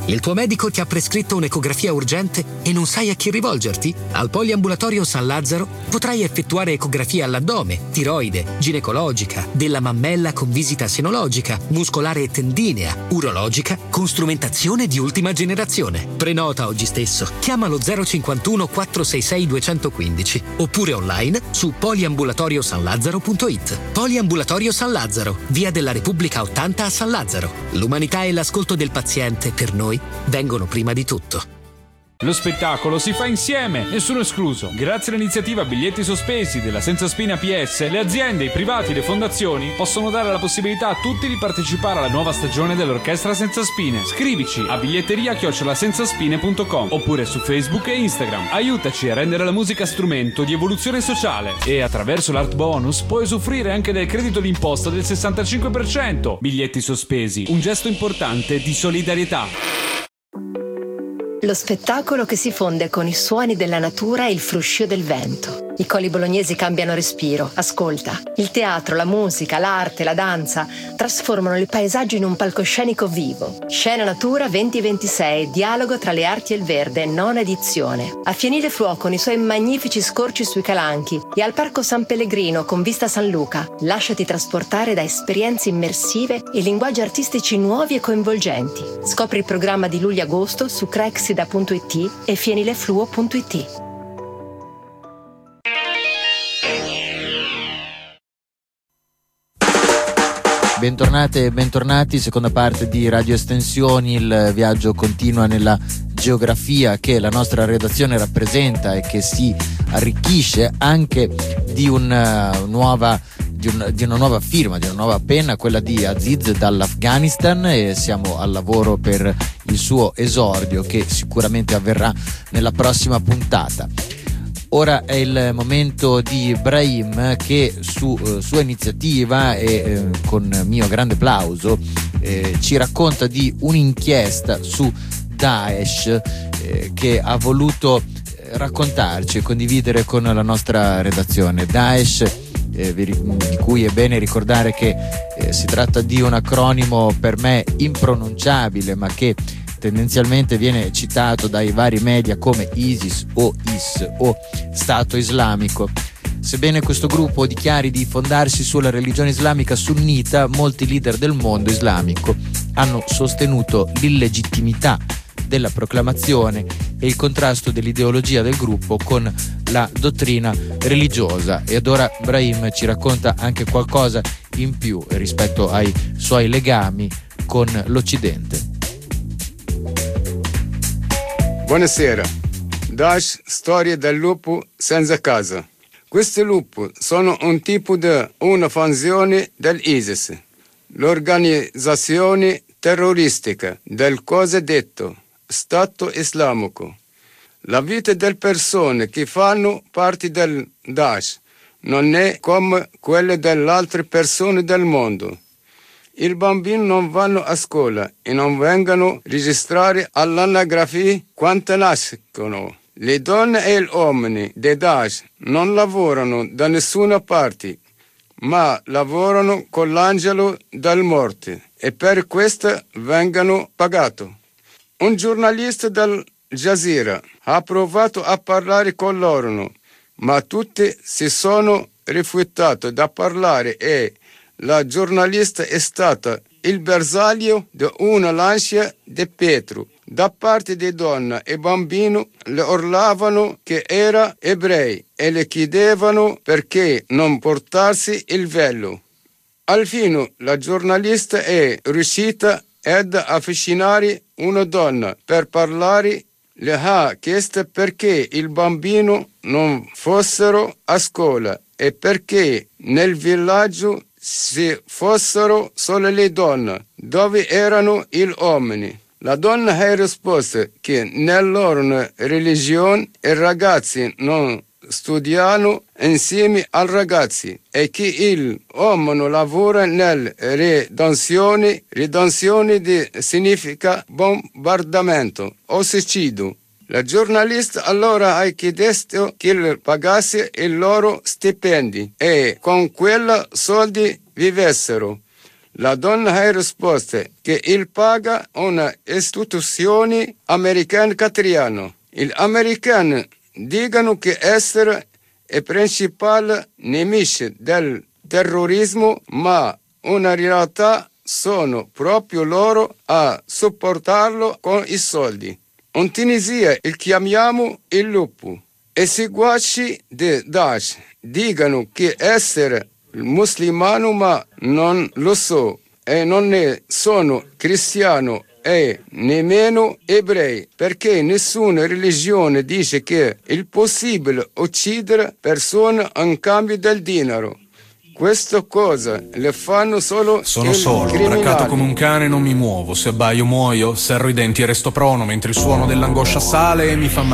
Il tuo medico ti ha prescritto un'ecografia urgente e non sai a chi rivolgerti? Al Poliambulatorio San Lazzaro potrai effettuare ecografia all'addome, tiroide, ginecologica, della mammella con visita senologica, muscolare e tendinea, urologica, con strumentazione di ultima generazione. Prenota oggi stesso. Chiamalo 051 466 215 oppure online su poliambulatoriosanlazzaro.it. Poliambulatorio San Lazzaro, via della Repubblica 80 a San Lazzaro. L'umanità e l'ascolto del paziente per noi vengono prima di tutto. Lo spettacolo si fa insieme, nessuno escluso. Grazie all'iniziativa Biglietti Sospesi della Senza Spina PS, le aziende, i privati, le fondazioni possono dare la possibilità a tutti di partecipare alla nuova stagione dell'Orchestra Senza Spine. Scrivici a biglietteria@senzaspine.com oppure su Facebook e Instagram. Aiutaci a rendere la musica strumento di evoluzione sociale e attraverso l'Art Bonus puoi usufruire anche del credito d'imposta del 65%. Biglietti Sospesi, un gesto importante di solidarietà. Lo spettacolo che si fonde con i suoni della natura e il fruscio del vento. I colli bolognesi cambiano respiro, ascolta. Il teatro, la musica, l'arte, la danza trasformano il paesaggio in un palcoscenico vivo. Scena Natura 2026, dialogo tra le arti e il verde, nona edizione. A Fienile Fluò con i suoi magnifici scorci sui calanchi e al Parco San Pellegrino con vista San Luca. Lasciati trasportare da esperienze immersive e linguaggi artistici nuovi e coinvolgenti. Scopri il programma di luglio-agosto su crexida.it e fienilefluo.it. Bentornate e bentornati, seconda parte di Radio Estensioni. Il viaggio continua nella geografia che la nostra redazione rappresenta e che si arricchisce anche di una nuova firma, di una nuova penna, quella di Aziz dall'Afghanistan, e siamo al lavoro per il suo esordio che sicuramente avverrà nella prossima puntata. Ora è il momento di Brahim che su sua iniziativa e con mio grande plauso ci racconta di un'inchiesta su Daesh che ha voluto raccontarci e condividere con la nostra redazione. Daesh, di cui è bene ricordare che si tratta di un acronimo per me impronunciabile, ma che tendenzialmente viene citato dai vari media come ISIS o IS o Stato Islamico. Sebbene questo gruppo dichiari di fondarsi sulla religione islamica sunnita, molti leader del mondo islamico hanno sostenuto l'illegittimità della proclamazione e il contrasto dell'ideologia del gruppo con la dottrina religiosa. E ad ora Brahim ci racconta anche qualcosa in più rispetto ai suoi legami con l'Occidente. Buonasera. Daesh, storia del lupo senza casa. Questi lupi sono un tipo di una fazione dell'ISIS, l'organizzazione terroristica del cosiddetto Stato Islamico. La vita delle persone che fanno parte del Daesh non è come quella delle altre persone del mondo. I bambini non vanno a scuola e non vengono registrati all'anagrafia quando nascono. Le donne e gli uomini di Daesh non lavorano da nessuna parte, ma lavorano con l'angelo della morte e per questo vengono pagati. Un giornalista del Jazeera ha provato a parlare con loro, ma tutti si sono rifiutati da parlare e la giornalista è stata il bersaglio di una lancia di Pietro. Da parte di donna e bambino le urlavano che era ebrei e le chiedevano perché non portarsi il velo. Al fine la giornalista è riuscita ad avvicinare una donna per parlare. Le ha chiesto perché il bambino non fossero a scuola e perché nel villaggio si fossero solo le donne, dove erano gli uomini. La donna ha risposto che nella loro religione i ragazzi non studiano insieme ai ragazzi e che l'uomo lavora nella redenzione significa bombardamento o suicidio. La giornalista allora ha chiesto che pagasse i loro stipendi e con quei soldi vivessero. La donna ha risposto che il paga una istituzione americana catriano. Gli americani dicono che essere il principale nemico del terrorismo, ma in realtà sono proprio loro a supportarlo con i soldi. In Tunisia il chiamiamo il lupo. I seguaci di Daesh dicono che essere musulmano, ma non lo so, e non ne sono cristiano e nemmeno ebrei, perché nessuna religione dice che è possibile uccidere persone in cambio del denaro. Questa cosa le fanno solo Sono solo, braccato come un cane, non mi muovo. Se abbaio muoio, serro i denti e resto prono, mentre il suono dell'angoscia sale e mi fa male.